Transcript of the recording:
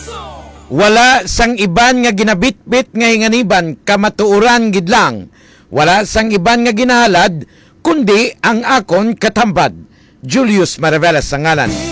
Wala sang iban nga ginabitbit nga hinganiban kamatuuran gid lang. Wala sang iban nga ginahalad kundi ang akon katambad. Julius Maravelas ang ngalan.